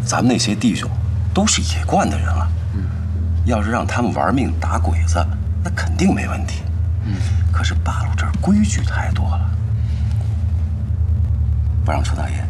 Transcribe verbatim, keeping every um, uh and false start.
咱们那些弟兄都是野贯的人了，嗯，要是让他们玩命打鬼子，那肯定没问题。嗯，可是八路这儿规矩太多了，不让邱大爷